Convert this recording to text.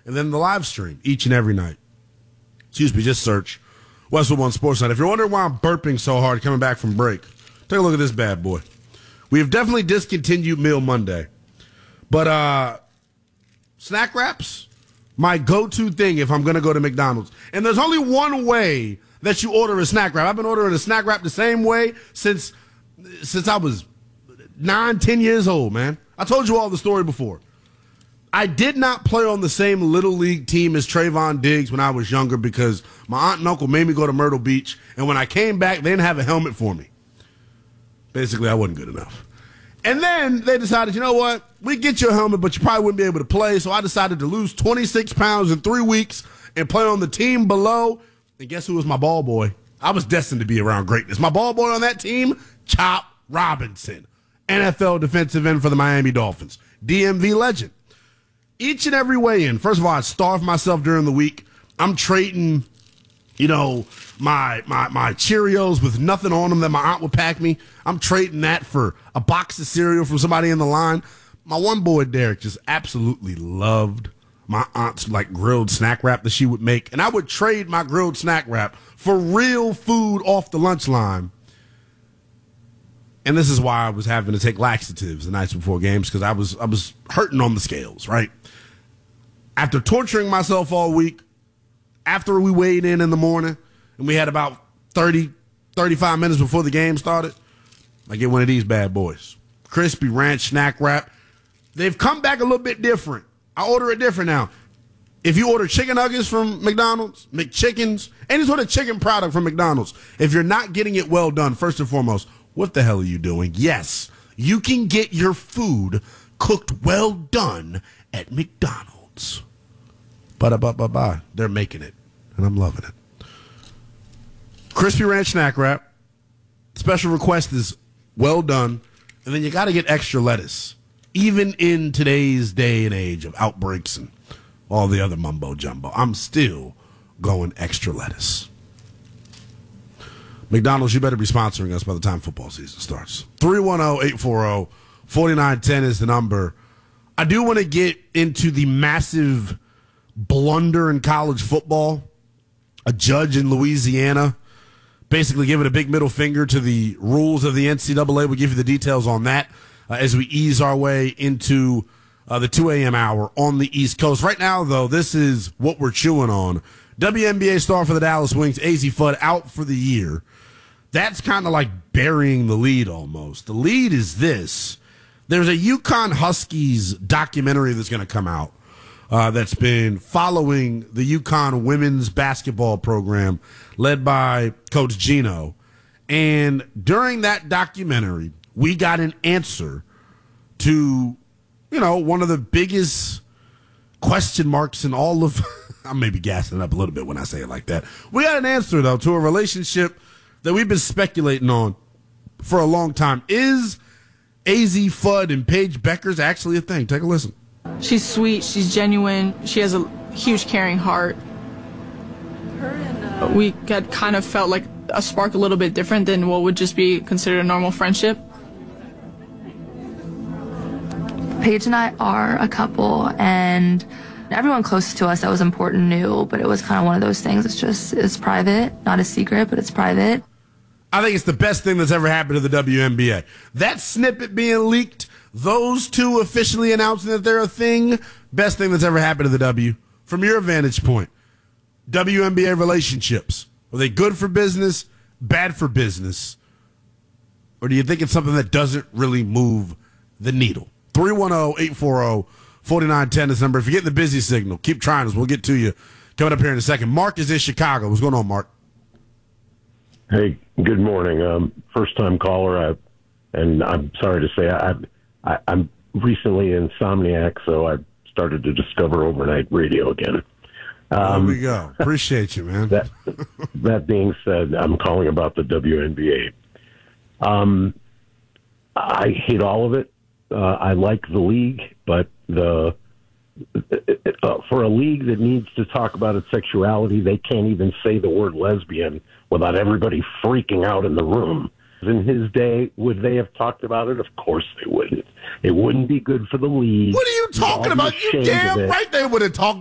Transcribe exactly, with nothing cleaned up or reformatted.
and then the live stream each and every night. Excuse me, just search Westwood One Sports Night. If you're wondering why I'm burping so hard coming back from break, take a look at this bad boy. We have definitely discontinued Meal Monday. But uh, snack wraps, my go-to thing if I'm going to go to McDonald's. And there's only one way that you order a snack wrap. I've been ordering a snack wrap the same way since since I was nine, ten years old, man. I told you all the story before. I did not play on the same Little League team as Trayvon Diggs when I was younger because my aunt and uncle made me go to Myrtle Beach, and when I came back, they didn't have a helmet for me. Basically, I wasn't good enough. And then they decided, you know what? We get you a helmet, but you probably wouldn't be able to play, so I decided to lose twenty-six pounds in three weeks and play on the team below. And guess who was my ball boy? I was destined to be around greatness. My ball boy on that team, Chop Robinson, N F L defensive end for the Miami Dolphins, D M V legend. Each and every way in. First of all, I starve myself during the week. I'm trading, you know, my my my Cheerios with nothing on them that my aunt would pack me. I'm trading that for a box of cereal from somebody in the line. My one boy, Derek, just absolutely loved my aunt's, like, grilled snack wrap that she would make. And I would trade my grilled snack wrap for real food off the lunch line. And this is why I was having to take laxatives the nights before games, because I was I was hurting on the scales, right? After torturing myself all week, after we weighed in in the morning, and we had about thirty, thirty-five minutes before the game started, I get one of these bad boys. Crispy Ranch snack wrap. They've come back a little bit different. I order it different now. If you order chicken nuggets from McDonald's, McChickens, any sort of chicken product from McDonald's, if you're not getting it well done, first and foremost, what the hell are you doing? Yes, you can get your food cooked well done at McDonald's. Ba-da-ba-ba-ba. They're making it, and I'm loving it. Crispy Ranch snack wrap. Special request is well done, and then you got to get extra lettuce, even in today's day and age of outbreaks and all the other mumbo-jumbo. I'm still going extra lettuce. McDonald's, you better be sponsoring us by the time football season starts. three one zero, eight four zero, four nine one zero is the number. I do want to get into the massive blunder in college football. A judge in Louisiana basically giving a big middle finger to the rules of the N C double A. We'll give you the details on that uh, as we ease our way into uh, the two a.m. hour on the East Coast. Right now, though, this is what we're chewing on. W N B A star for the Dallas Wings, Azzi Fudd, out for the year. That's kind of like burying the lead almost. The lead is this. There's a UConn Huskies documentary that's going to come out uh, that's been following the UConn women's basketball program led by Coach Gino. And during that documentary, we got an answer to, you know, one of the biggest question marks in all of – I may be gassing it up a little bit when I say it like that. We got an answer, though, to a relationship that we've been speculating on for a long time. Is Azzi Fudd and Paige Bueckers actually a thing? Take a listen. She's sweet. She's genuine. She has a huge caring heart. Her and, uh, we got kind of felt like a spark a little bit different than what would just be considered a normal friendship. Paige and I are a couple, and everyone close to us that was important knew, but it was kind of one of those things. It's just, it's private, not a secret, but it's private. I think it's the best thing that's ever happened to the W N B A. That snippet being leaked, those two officially announcing that they're a thing, best thing that's ever happened to the W. From your vantage point, W N B A relationships, are they good for business, bad for business? Or do you think it's something that doesn't really move the needle? three one zero, eight four zero, four nine one zero is the number. If you're getting the busy signal, keep trying us. We'll get to you coming up here in a second. Mark is in Chicago. What's going on, Mark? Hey, good morning. Um, first-time caller, I, and I'm sorry to say I, I, I'm recently insomniac, so I started to discover overnight radio again. Um, there we go. Appreciate you, man. That, that being said, I'm calling about the W N B A. Um, I hate all of it. Uh, I like the league, but the uh, for a league that needs to talk about its sexuality, they can't even say the word lesbian without everybody freaking out in the room. In his day, would they have talked about it? Of course they wouldn't. It wouldn't be good for the league. What are you talking about? You damn right they would have talked